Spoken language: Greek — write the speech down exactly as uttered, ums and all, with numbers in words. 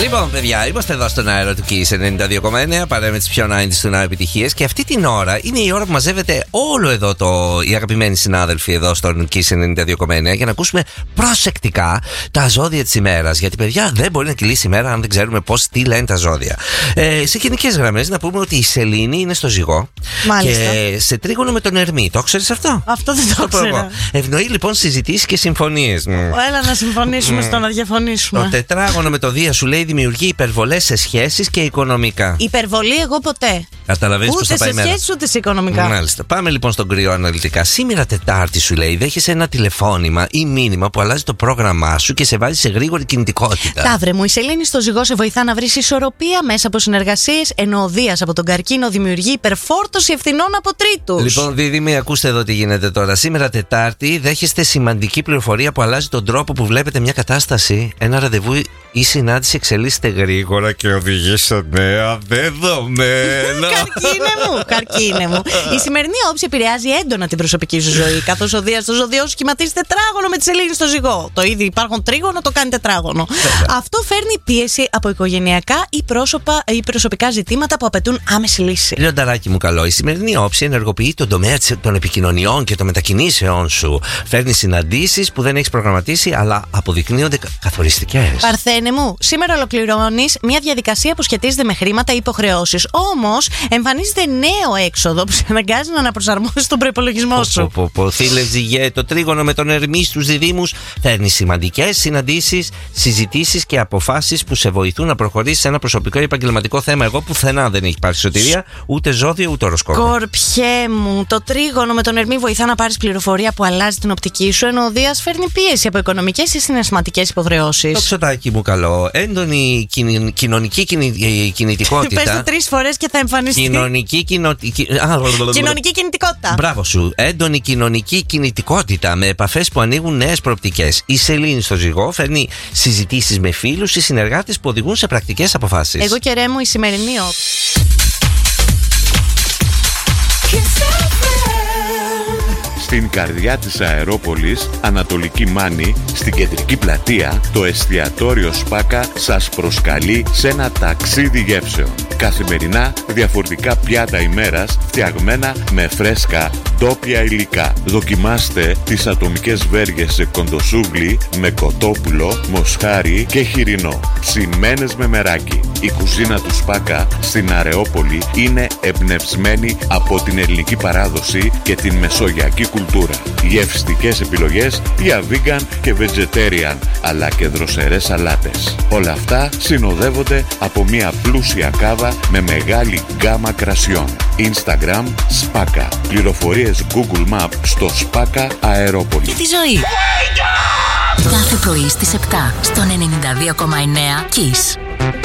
Λοιπόν, παιδιά, είμαστε εδώ στον αέρα του Kiss ενενήντα δύο κόμμα εννέα, παρέα με τις πιο ενενήντα του ναού επιτυχίες. Και αυτή την ώρα είναι η ώρα που μαζεύεται όλο εδώ το, οι αγαπημένοι συνάδελφοι εδώ στον Kiss ενενήντα δύο κόμμα εννέα για να ακούσουμε προσεκτικά τα ζώδια της ημέρας. Γιατί, παιδιά, δεν μπορεί να κυλήσει η μέρα αν δεν ξέρουμε πώς τι λένε τα ζώδια. Ε, σε γενικές γραμμές, να πούμε ότι η Σελήνη είναι στο Ζυγό. Μάλιστα. Και σε τρίγωνο με τον Ερμή. Το ξέρεις αυτό? Αυτό δεν το ξέρω. Ευνοεί λοιπόν συζητήσεις και συμφωνίες. Έλα να συμφωνήσουμε στο να διαφωνήσουμε. Το τετράγωνο με το Δία σου λέει δημιουργεί υπερβολές σε σχέσεις και οικονομικά. Υπερβολή εγώ ποτέ. Καταλαβαίνεις πώς θα πάει η μέρα. Ούτε σε σχέσεις ούτε σε οικονομικά. Μάλιστα. Πάμε λοιπόν στον κρυό αναλυτικά. Σήμερα Τετάρτη σου λέει δέχεσαι ένα τηλεφώνημα ή μήνυμα που αλλάζει το πρόγραμμά σου και σε βάζει σε γρήγορη κινητικότητα. Ταύρε μου, η Σελήνη στο Ζυγό σε βοηθά να βρεις ισορροπία μέσα από συνεργασίες, ενώ ο Δίας από τον Καρκίνο δημιουργεί υπερφόρτωση ευθυνών από τρίτους. Λοιπόν, Δίδυμοι, ακούστε εδώ τι γίνεται τώρα. Σήμερα Τετάρτη δέχεστε σημαντική πληροφορία που αλλάζει τον τρόπο που βλέπετε μια κατάσταση. Ένα ραντεβού ή συνάντηση εξελίσσεται γρήγορα και οδηγεί σε νέα δεδομένα. Καρκίνε μου, καρκίνε μου. Η σημερινή όψη επηρεάζει έντονα την προσωπική σου ζωή, καθώς ο Δίας στο ζωδιό σου σχηματίζει τετράγωνο με τη Σελήνη στο Ζυγό. Το ήδη υπάρχον τρίγωνο το κάνει τετράγωνο. Βέβαια. Αυτό φέρνει πίεση από οικογενειακά ή, πρόσωπα, ή προσωπικά ζητήματα που απαιτούν άμεση λύση. Λιονταράκι μου καλό, η σημερινή όψη ενεργοποιεί τον τομέα των επικοινωνιών και των μετακινήσεών σου. Φέρνει συναντήσεις που δεν έχεις προγραμματίσει, αλλά αποδεικνύονται καθοριστικές. Παρθένε μου, σήμερα ολοκληρώνεις μια διαδικασία που σχετίζεται με χρήματα ή υποχρεώσεις. Όμως εμφανίζεται νέο έξοδο που σε αναγκάζει να αναπροσαρμόσεις τον προϋπολογισμό σου. Πω, πω, φίλε Ζυγέ, το τρίγωνο με τον Ερμή στους διδύμους φέρνει σημαντικές συναντήσεις, συζητήσεις και αποφάσεις που σε βοηθούν να προχωρήσεις σε ένα προσωπικό ή επαγγελματικό θέμα. Εγώ πουθενά δεν έχει πάρει σωτηρία, ούτε ζώδιο ούτε οροσκόπο. Κορπιέ μου, το τρίγωνο με τον Ερμή βοηθά να πάρεις πληροφορία που αλλάζει την οπτική σου, ενώ ο Δίας φέρνει πίεση από οικονομικές ή συναισθηματικές υποχρεώσεις. Το ψωτάκι μου καλό, έντονη κιν, κοινωνική κινη, κινητικότητα. Πες το τρεις φορές και θα εμφανιστεί. Κοινωνική, κοινο, κοι, α, κοινωνική κινητικότητα. Μπράβο σου. Έντονη κοινωνική κινητικότητα με επαφές που ανοίγουν νέες προοπτικές. Η Σελήνη στο Ζυγό φέρνει συζητήσεις με φίλους ή συνεργάτες που οδηγούν σε πρακτικές αποφάσεις. Εγώ και ρε μου η σημερινή όψη. Στην καρδιά της Αερόπολης, Ανατολική Μάνη, στην κεντρική πλατεία, το εστιατόριο Σπάκα σας προσκαλεί σε ένα ταξίδι γεύσεων. Καθημερινά διαφορετικά πιάτα ημέρας, φτιαγμένα με φρέσκα ντόπια υλικά. Δοκιμάστε τις ατομικές βέργες σε κοντοσούβλι με κοτόπουλο, μοσχάρι και χοιρινό. Ψημένες με μεράκι. Η κουζίνα του Σπάκα στην Αρεόπολη είναι εμπνευσμένη από την ελληνική παράδοση και την μεσογειακή κουλτούρα. Γευστικές επιλογές για vegan και vegetarian, αλλά και δροσερές σαλάτες. Όλα αυτά συνοδεύονται από μια πλούσια κάβα με μεγάλη γκάμα κρασιών. Instagram Σπάκα. Πληροφορίες Google Map στο Σπάκα Αερόπολη. Και τη ζωή. Κάθε πρωί στις επτά στον ενενήντα δύο κόμμα εννέα Kiss.